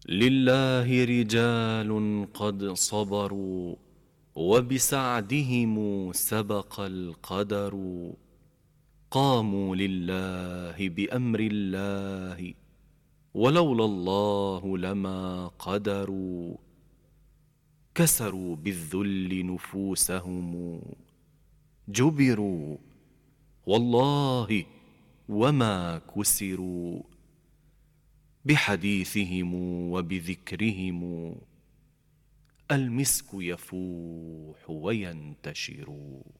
لله رجال قد صبروا وبسعدهم سبق القدر. قاموا لله بأمر الله ولولا الله لما قدروا. كسروا بالذل نفوسهم جبروا والله وما كسروا. بحديثهم وبذكرهم المسك يفوح وينتشر.